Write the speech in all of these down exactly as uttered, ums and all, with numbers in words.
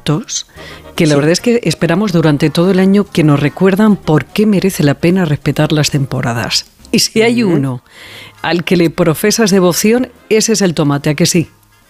productos que la Sí. verdad es que esperamos durante todo el año, que nos recuerdan por qué merece la pena respetar las temporadas. Y si hay Ujú. uno al que le profesas devoción, ese es el tomate, ¿a que sí?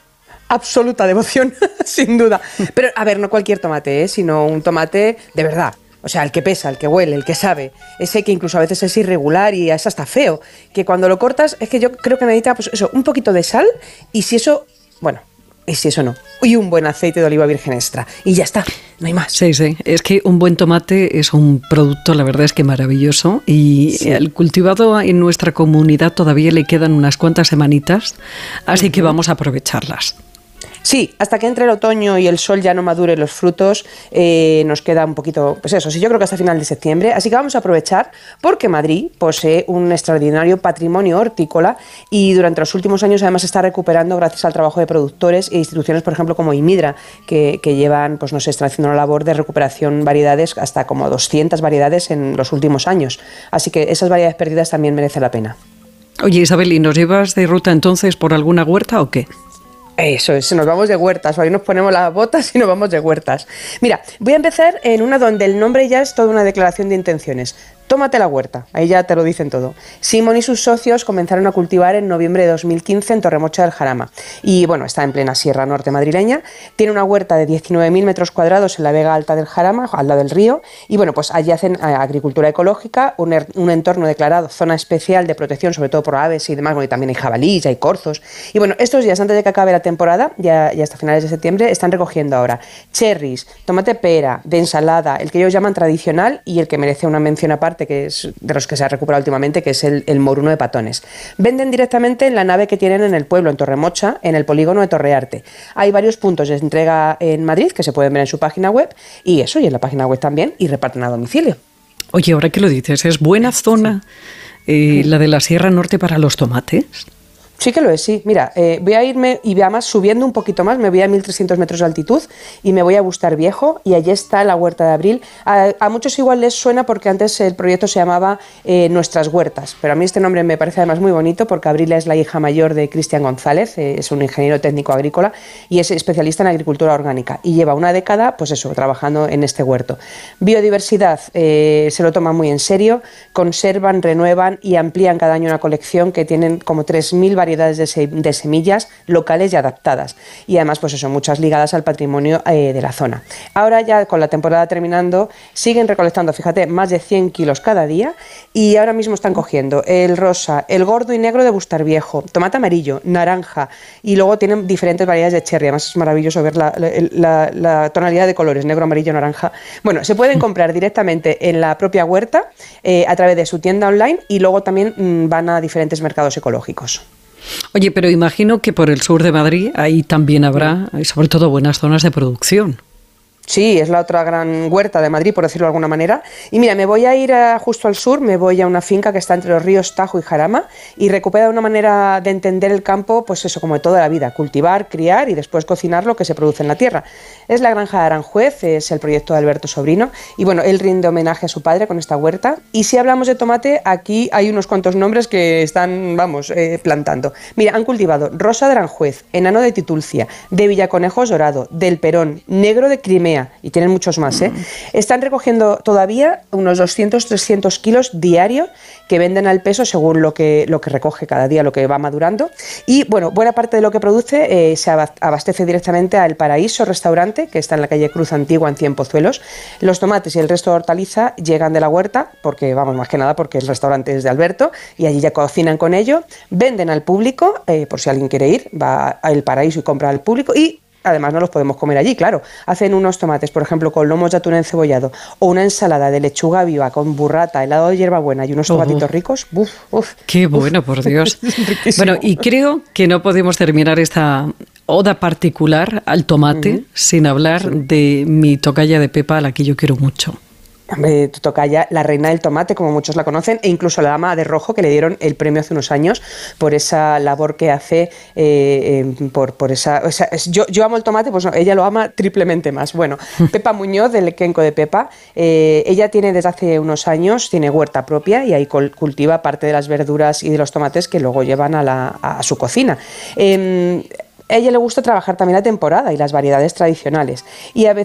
Absoluta devoción, sin duda. Pero, a ver, no cualquier tomate, ¿eh? Sino un tomate de verdad. O sea, el que pesa, el que huele, el que sabe. Ese que incluso a veces es irregular y es hasta feo. Que cuando lo cortas, es que yo creo que necesita, pues eso, un poquito de sal. Y si eso, bueno, y si eso no. Y un buen aceite de oliva virgen extra. Y ya está, no hay más. Sí, sí, es que un buen tomate es un producto, la verdad es que maravilloso, y Sí. el cultivado en nuestra comunidad todavía le quedan unas cuantas semanitas, así que vamos a aprovecharlas. Sí, hasta que entre el otoño y el sol ya no madure los frutos, eh, nos queda un poquito, pues eso, sí, yo creo que hasta final de septiembre. Así que vamos a aprovechar porque Madrid posee un extraordinario patrimonio hortícola y durante los últimos años además se está recuperando gracias al trabajo de productores e instituciones, por ejemplo, como Imidra, que, que llevan, pues no sé, están haciendo una labor de recuperación variedades, hasta como doscientas variedades en los últimos años. Así que esas variedades perdidas también merecen la pena. Oye, Isabel, ¿y nos llevas de ruta entonces por alguna huerta o qué? Eso es, nos vamos de huertas, hoy nos ponemos las botas y nos vamos de huertas. Mira, voy a empezar en una donde el nombre ya es toda una declaración de intenciones. Tómate la huerta, ahí ya te lo dicen todo. Simón y sus socios comenzaron a cultivar en noviembre de dos mil quince en Torremocha del Jarama. Y bueno, está en plena Sierra Norte madrileña. Tiene una huerta de diecinueve mil metros cuadrados en la Vega Alta del Jarama, al lado del río. Y bueno, pues allí hacen eh, agricultura ecológica, un, er, un entorno declarado zona especial de protección, sobre todo por aves y demás. Bueno, y también hay jabalíes, hay corzos. Y bueno, estos días antes de que acabe la temporada, ya, ya hasta finales de septiembre, están recogiendo ahora cherries, tomate pera, de ensalada, el que ellos llaman tradicional y el que merece una mención aparte, que es de los que se ha recuperado últimamente, que es el, el moruno de patones. Venden directamente en la nave que tienen en el pueblo, en Torremocha, en el polígono de Torrearte. Hay varios puntos de entrega en Madrid que se pueden ver en su página web y eso, y en la página web también, y reparten a domicilio. Oye, ahora que lo dices, ¿es buena zona eh, la de la Sierra Norte para los tomates? Sí que lo es, sí. Mira, eh, voy a irme y además subiendo un poquito más, me voy a mil trescientos metros de altitud y me voy a Bustar Viejo y allí está la Huerta de Abril. A, a muchos igual les suena porque antes el proyecto se llamaba eh, Nuestras Huertas, pero a mí este nombre me parece además muy bonito porque Abril es la hija mayor de Cristian González, eh, es un ingeniero técnico agrícola y es especialista en agricultura orgánica y lleva una década, pues eso, trabajando en este huerto. Biodiversidad, eh, se lo toman muy en serio, conservan, renuevan y amplían cada año una colección que tienen como tres mil variedades de, se de semillas locales y adaptadas y además pues eso, muchas ligadas al patrimonio eh, de la zona. Ahora ya con la temporada terminando siguen recolectando, fíjate, más de cien kilos cada día y ahora mismo están cogiendo el rosa, el gordo y negro de Bustar Viejo, tomate amarillo, naranja y luego tienen diferentes variedades de cherry, además es maravilloso ver la, la, la, la tonalidad de colores, negro, amarillo, naranja. Bueno, se pueden comprar directamente en la propia huerta eh, a través de su tienda online y luego también mmm, van a diferentes mercados ecológicos. Oye, pero imagino que por el sur de Madrid ahí también habrá, sobre todo, buenas zonas de producción. Sí, es la otra gran huerta de Madrid, por decirlo de alguna manera. Y mira, me voy a ir a, justo al sur, me voy a una finca que está entre los ríos Tajo y Jarama y recupera una manera de entender el campo, pues eso, como de toda la vida, cultivar, criar y después cocinar lo que se produce en la tierra. Es la granja de Aranjuez, es el proyecto de Alberto Sobrino y bueno, él rinde homenaje a su padre con esta huerta. Y si hablamos de tomate, aquí hay unos cuantos nombres que están, vamos, eh, plantando. Mira, han cultivado Rosa de Aranjuez, Enano de Titulcia, de Villaconejos Dorado, del Perón, Negro de Crimea, y tienen muchos más, ¿eh? Están recogiendo todavía unos doscientos a trescientos kilos diarios que venden al peso según lo que, lo que recoge cada día, lo que va madurando. Y bueno, buena parte de lo que produce eh, se abastece directamente al Paraíso Restaurante, que está en la calle Cruz Antigua en Cien Pozuelos. Los tomates y el resto de hortaliza llegan de la huerta, porque vamos, más que nada porque el restaurante es de Alberto y allí ya cocinan con ello, venden al público, eh, por si alguien quiere ir, va al Paraíso y compra al público y además no los podemos comer allí, claro. Hacen unos tomates, por ejemplo, con lomos de atún encebollado o una ensalada de lechuga viva con burrata, helado de hierbabuena y unos tomatitos uh-huh. ricos. Uf, uf, ¡Qué bueno, uf. Por Dios! Bueno, y creo que no podemos terminar esta oda particular al tomate uh-huh. sin hablar sí. de mi tocaya de Pepa, a la que yo quiero mucho. Hombre, tu tocaya, la reina del tomate, como muchos la conocen, e incluso la dama de rojo, que le dieron el premio hace unos años por esa labor que hace, eh, eh, por, por esa... O sea, es, yo, yo amo el tomate, pues no, ella lo ama triplemente más. Bueno, Pepa Muñoz, del Quenco de Pepa, eh, ella tiene desde hace unos años, tiene huerta propia y ahí cultiva parte de las verduras y de los tomates que luego llevan a, la, a su cocina. Eh, A ella le gusta trabajar también la temporada y las variedades tradicionales y a veces